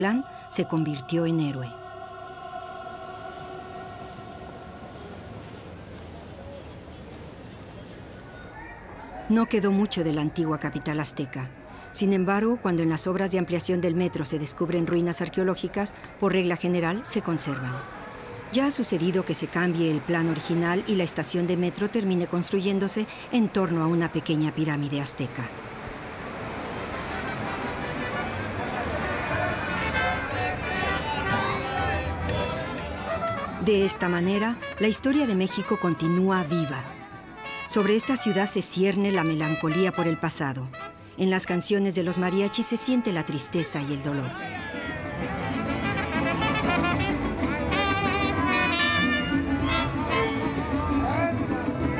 Tenochtitlán se convirtió en héroe. No quedó mucho de la antigua capital azteca. Sin embargo, cuando en las obras de ampliación del metro se descubren ruinas arqueológicas, por regla general se conservan. Ya ha sucedido que se cambie el plan original y la estación de metro termine construyéndose en torno a una pequeña pirámide azteca. De esta manera, la historia de México continúa viva. Sobre esta ciudad se cierne la melancolía por el pasado. En las canciones de los mariachis se siente la tristeza y el dolor.